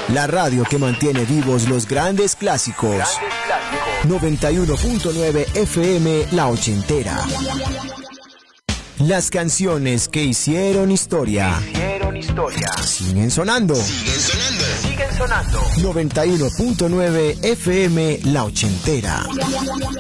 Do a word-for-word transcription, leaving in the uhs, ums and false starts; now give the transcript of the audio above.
La radio que mantiene vivos los grandes clásicos. Grandes clásicos. noventa y uno punto nueve F M La Ochentera. Las canciones que hicieron historia. Que hicieron historia. Siguen sonando. Siguen sonando. Siguen sonando. noventa y uno punto nueve F M La Ochentera.